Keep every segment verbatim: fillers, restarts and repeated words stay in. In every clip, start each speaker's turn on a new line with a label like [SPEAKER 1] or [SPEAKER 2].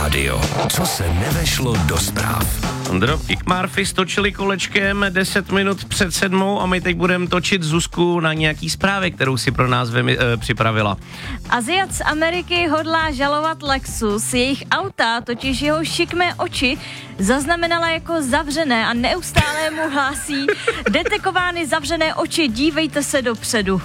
[SPEAKER 1] Radio. Co se nevešlo do zpráv.
[SPEAKER 2] Dropkick Murphys točili kolečkem deset minut před sedmou a my teď budeme točit Zuzku na nějaký zprávě, kterou si pro nás vymi, e, připravila.
[SPEAKER 3] Aziat z Ameriky hodlá žalovat Lexus. Jejich auta, totiž jeho šikmé oči, zaznamenala jako zavřené a neustále mu hlásí: detekovány zavřené oči, dívejte se dopředu.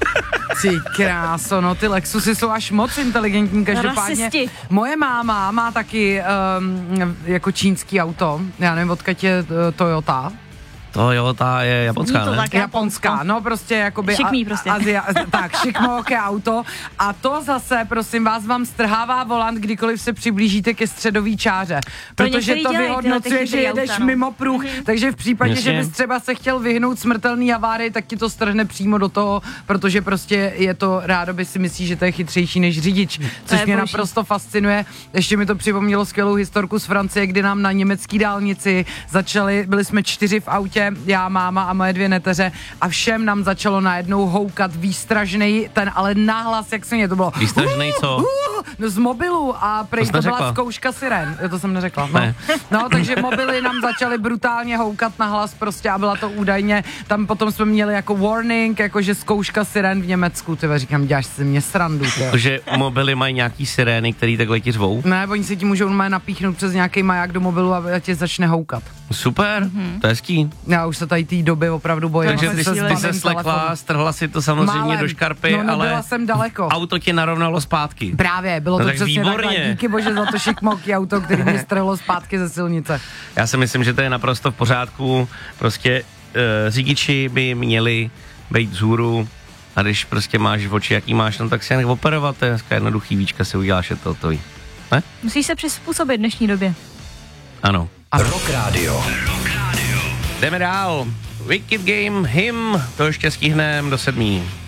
[SPEAKER 4] Ty kráso, no ty Lexusy jsou až moc inteligentní, každopádně.
[SPEAKER 3] Rasisti.
[SPEAKER 4] Moje máma má taky um, jako čínský auto, já nevím, odkud je uh, Toyota.
[SPEAKER 2] Toyota je japonská,
[SPEAKER 3] to
[SPEAKER 2] ne?
[SPEAKER 3] tak
[SPEAKER 4] Japonská, no prostě jakoby
[SPEAKER 3] Šikmý prostě.
[SPEAKER 4] Azia, tak, šikmoké auto a to zase, prosím vás, vám strhává volant, kdykoliv se přiblížíte ke středový čáře, protože to
[SPEAKER 3] dělají
[SPEAKER 4] vyhodnocuje, že jedeš
[SPEAKER 3] auta, no.
[SPEAKER 4] mimo pruh, mm-hmm. takže v případě,
[SPEAKER 2] Jasně.
[SPEAKER 4] že bys třeba se chtěl vyhnout smrtelný havárii, tak ti to strhne přímo do toho, protože prostě je to, rádoby si myslí, že to je chytřejší než řidič, což mě
[SPEAKER 3] boží.
[SPEAKER 4] naprosto fascinuje. Ještě mi to připomnělo skvělou historku z Francie, kdy nám na německé dálnici začali, byli jsme čtyři v autě, já, máma a moje dvě neteře a všem nám začalo najednou houkat výstražnej, ten ale náhlas, jak se mě to bylo.
[SPEAKER 2] Výstražnej co?
[SPEAKER 4] Uh, uh, no z mobilu a prej
[SPEAKER 2] To
[SPEAKER 4] to,
[SPEAKER 2] jsi
[SPEAKER 4] byla
[SPEAKER 2] neřekla.
[SPEAKER 4] zkouška siren, to jsem neřekla. No.
[SPEAKER 2] Ne.
[SPEAKER 4] no, takže mobily nám začaly brutálně houkat na hlas prostě a byla to údajně, tam potom jsme měli jako warning, jakože zkouška siren v Německu, tyhle říkám, děláš si mě srandu, tyhle.
[SPEAKER 2] Že mobily mají nějaký sirény, který takhle ti řvou.
[SPEAKER 4] Ne, oni se ti můžou normálně napíchnout přes nějaký maják do mobilu a tě začne houkat.
[SPEAKER 2] Super, mm-hmm. to je hezký.
[SPEAKER 4] Já už se tady té doby opravdu bojím.
[SPEAKER 2] Takže
[SPEAKER 4] že
[SPEAKER 2] ty,
[SPEAKER 4] se
[SPEAKER 2] ty
[SPEAKER 4] zbavím
[SPEAKER 2] se slekla,
[SPEAKER 4] telefonu.
[SPEAKER 2] strhla si to samozřejmě
[SPEAKER 4] Málem.
[SPEAKER 2] do škarpy,
[SPEAKER 4] No, nebyla
[SPEAKER 2] ale
[SPEAKER 4] jsem daleko.
[SPEAKER 2] auto tě narovnalo zpátky.
[SPEAKER 4] Právě, bylo
[SPEAKER 2] No
[SPEAKER 4] to
[SPEAKER 2] tak
[SPEAKER 4] přesně
[SPEAKER 2] výborně.
[SPEAKER 4] takhle. Díky bože za to šikmoký auto, který mě strhlo zpátky ze silnice.
[SPEAKER 2] Já si myslím, že to je naprosto v pořádku. Prostě uh, řidiči by měli být vzhůru a když prostě máš v oči, jaký máš, no tak si je nech operovat, to je dneska jednoduchý, víčka si uděláš, je to to ví. Ne?
[SPEAKER 3] Musíš se přizpůsobit dnešní době.
[SPEAKER 2] Ano.
[SPEAKER 1] Rock Radio.
[SPEAKER 2] Jdeme dál. Wicked Game, Him, to ještě stihneme do sedmí.